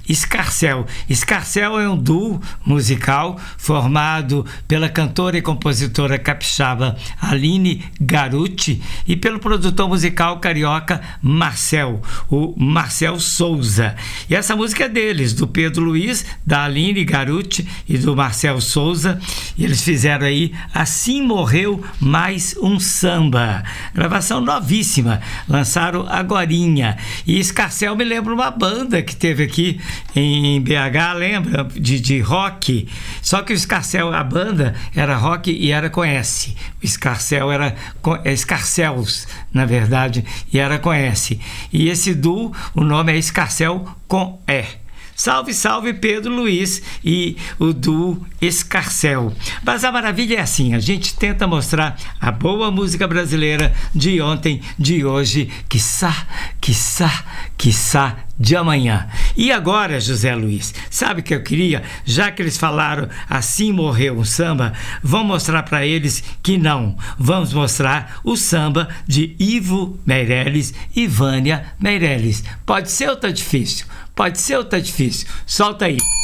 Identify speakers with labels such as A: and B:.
A: Escarcéu. Escarcéu é um duo musical formado pela cantora e compositora capixaba Aline Garuti e pelo produtor musical carioca o Marcel Souza. E essa música é deles, do Pedro Luiz, da Aline Garuti e do Marcel Souza. E eles fizeram aí Assim Morreu Mais um Samba. Gravação novíssima, lançaram agorinha. E Escarcéu me lembra uma banda que teve aqui em BH, lembra? De rock. Só que o Escarcéu, a banda, era rock e era com S. O Escarcéu era Escarcéus, na verdade, e era com S. E esse duo, o nome é Escarcéu com E. Salve, salve Pedro Luiz e o duo Escarcéu. Mas a maravilha é assim, a gente tenta mostrar a boa música brasileira de ontem, de hoje, quiçá de amanhã. E agora, José Luiz, sabe o que eu queria? Já que eles falaram Assim Morreu um Samba, vamos mostrar para eles que não. Vamos mostrar o samba de Ivo Meirelles e Vânia Meirelles. Pode ser ou tá difícil? Pode ser ou tá difícil? Solta aí.